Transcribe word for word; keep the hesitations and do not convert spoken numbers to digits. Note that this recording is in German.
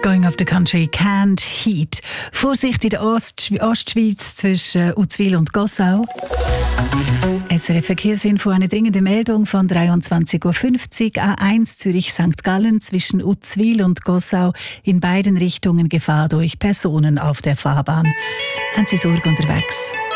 Going of the Country, Canned Heat. Vorsicht in der Ost Ostschweiz zwischen Uzwil und Gossau. S R F Verkehrsinfo, eine dringende Meldung von dreiundzwanzig Uhr fünfzig. A eins Zürich Sankt Gallen zwischen Uzwil und Gossau. In beiden Richtungen Gefahr durch Personen auf der Fahrbahn. Haben Sie Sorge unterwegs?